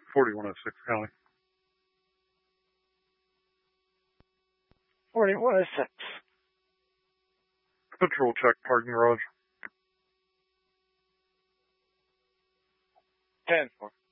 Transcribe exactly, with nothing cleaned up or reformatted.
forty-one oh six County. forty-one oh six. Patrol check parking garage. ten four.